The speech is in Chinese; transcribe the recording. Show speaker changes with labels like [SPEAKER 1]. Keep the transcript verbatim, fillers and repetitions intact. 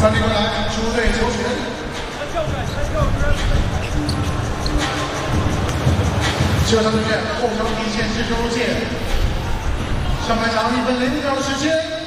[SPEAKER 1] 三名回来，出队求全。球场对面，后场底线制球线。上半场一分零秒时间。